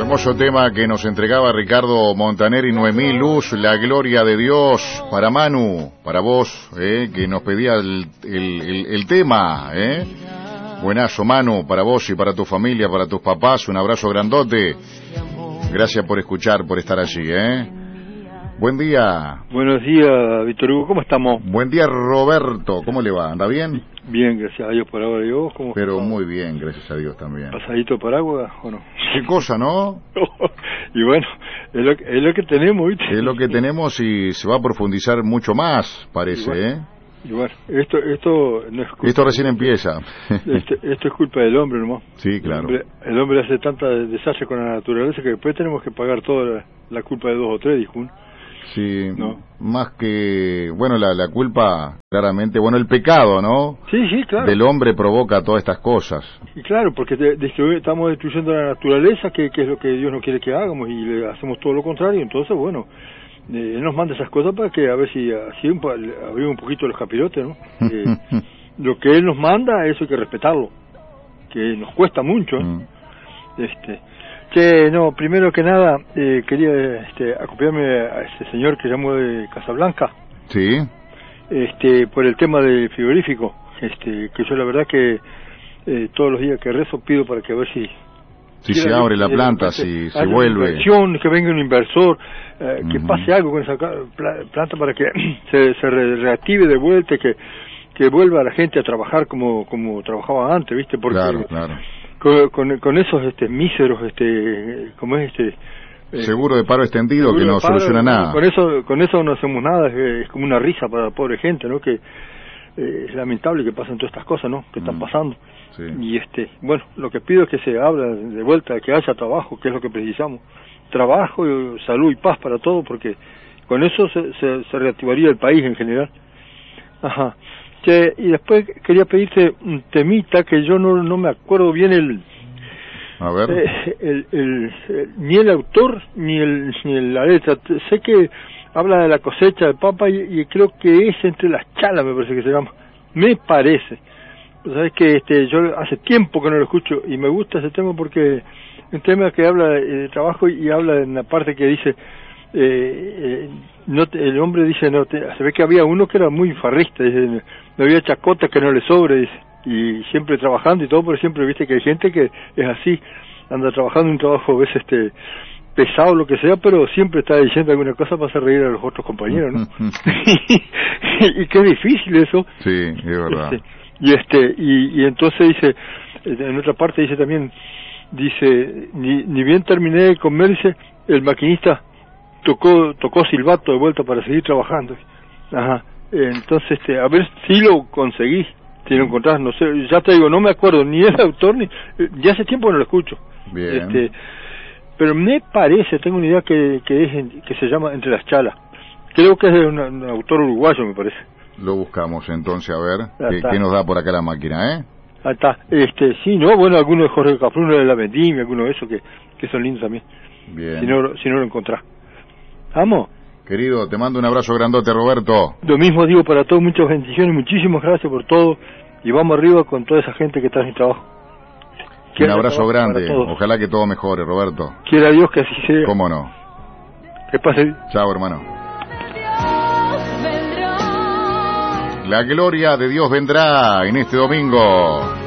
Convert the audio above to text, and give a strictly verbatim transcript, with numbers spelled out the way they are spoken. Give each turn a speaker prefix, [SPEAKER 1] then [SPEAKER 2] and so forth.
[SPEAKER 1] Hermoso tema que nos entregaba Ricardo Montaner y Noemí Luz, La Gloria de Dios, para Manu, para vos, eh, que nos pedía el, el, el, el tema, eh. Buenazo, Manu, para vos y para tu familia, para tus papás, un abrazo grandote. Gracias por escuchar, por estar allí, eh. Buen día.
[SPEAKER 2] Buenos días, Víctor Hugo, ¿cómo estamos?
[SPEAKER 1] Buen día, Roberto, ¿cómo le va? ¿Anda bien?
[SPEAKER 2] Bien, gracias a Dios por ahora. ¿Y vos cómo
[SPEAKER 1] Pero
[SPEAKER 2] estás?
[SPEAKER 1] muy bien, gracias a Dios también.
[SPEAKER 2] ¿Pasadito por agua o no?
[SPEAKER 1] Qué cosa, ¿no?
[SPEAKER 2] Y bueno, es lo, es lo que tenemos, ¿viste?
[SPEAKER 1] Es lo que tenemos y se va a profundizar mucho más, parece,
[SPEAKER 2] y bueno,
[SPEAKER 1] ¿eh?
[SPEAKER 2] Y bueno, esto, esto no es culpa.
[SPEAKER 1] Esto recién empieza.
[SPEAKER 2] Esto, esto es culpa del hombre, ¿no?
[SPEAKER 1] Sí, claro.
[SPEAKER 2] El hombre, el hombre hace tanta desastre con la naturaleza que después tenemos que pagar toda la, la culpa de dos o tres, dijo uno.
[SPEAKER 1] Sí,
[SPEAKER 2] no.
[SPEAKER 1] Más que, bueno, la, la culpa, claramente, bueno, el pecado, ¿no?
[SPEAKER 2] Sí, sí, claro.
[SPEAKER 1] Del hombre provoca todas estas cosas.
[SPEAKER 2] Y claro, porque de, de, estamos destruyendo la naturaleza, que, que es lo que Dios no quiere que hagamos, y le hacemos todo lo contrario. Entonces, bueno, eh, Él nos manda esas cosas para que, a ver si así un, abrimos un poquito los capirotes, ¿no? Eh, lo que Él nos manda, eso hay que respetarlo, que nos cuesta mucho, ¿eh? Mm. Este... Che, no, primero que nada, eh, quería este, acopiarme a ese señor que llamó de Casablanca.
[SPEAKER 1] Sí.
[SPEAKER 2] Este, por el tema del frigorífico, este, que yo la verdad que eh, todos los días que rezo pido para que a ver si...
[SPEAKER 1] Si se abre la planta, si se vuelve...
[SPEAKER 2] Inversión, que venga un inversor, eh, uh-huh. que pase algo con esa planta para que se, se reactive de vuelta y que, que vuelva la gente a trabajar como, como trabajaba antes, ¿viste? Porque...
[SPEAKER 1] Claro, claro.
[SPEAKER 2] Con, con, con esos este míseros este como es este
[SPEAKER 1] eh, seguro de paro extendido que no paro, soluciona nada,
[SPEAKER 2] con eso con eso no hacemos nada, es, es como una risa para la pobre gente, ¿no? Que eh, es lamentable que pasen todas estas cosas, ¿no? Que mm. están pasando. Sí. Y este bueno, lo que pido es que se abra de vuelta, que haya trabajo, que es lo que precisamos, trabajo, salud y paz para todos, porque con eso se, se, se reactivaría el país en general. Ajá. Che, y después quería pedirte un temita que yo no no me acuerdo bien el
[SPEAKER 1] a ver
[SPEAKER 2] eh, el, el, el ni el autor ni el ni la letra. Sé que habla de la cosecha de papa y, y creo que es Entre las Chalas, me parece que se llama, me parece. Sabes que este yo hace tiempo que no lo escucho y me gusta ese tema porque es un tema que habla de, de trabajo y habla en la parte que dice Eh, eh, no te, el hombre dice no te, se ve que había uno que era muy farrista, dice, no había chacota que no le sobre, dice, y siempre trabajando y todo, pero siempre viste que hay gente que es así, anda trabajando un trabajo a veces este pesado, lo que sea, pero siempre está diciendo alguna cosa para hacer reír a los otros compañeros, ¿no? y, y qué difícil eso.
[SPEAKER 1] Sí, es verdad.
[SPEAKER 2] Este, y este y, y entonces dice, en otra parte dice también, dice, ni, ni bien terminé de comer, dice, el maquinista tocó tocó silbato de vuelta para seguir trabajando. Ajá. Entonces, este, a ver si lo conseguís, si lo encontrás, no sé, ya te digo, no me acuerdo ni el autor ni ya hace tiempo que no lo escucho.
[SPEAKER 1] Bien.
[SPEAKER 2] Este, pero me parece, tengo una idea que que es que se llama Entre las Chalas. Creo que es de un, un autor uruguayo, me parece.
[SPEAKER 1] Lo buscamos entonces a ver qué, qué nos da por acá la máquina, ¿eh?
[SPEAKER 2] Ah, está. Este, sí, no, bueno, algunos de Jorge Cafruno de la Vendimia, algunos de esos que que son lindos también.
[SPEAKER 1] Bien.
[SPEAKER 2] Si no si no lo encontrás. Vamos.
[SPEAKER 1] Querido, te mando un abrazo grandote, Roberto.
[SPEAKER 2] Lo mismo digo para todos, muchas bendiciones, muchísimas gracias por todo, y vamos arriba con toda esa gente que está sin trabajo.
[SPEAKER 1] Un abrazo grande, ojalá que todo mejore, Roberto.
[SPEAKER 2] Quiera Dios que así sea.
[SPEAKER 1] ¿Cómo no?
[SPEAKER 2] Que pase.
[SPEAKER 1] Chao, hermano. La gloria de Dios vendrá en este domingo.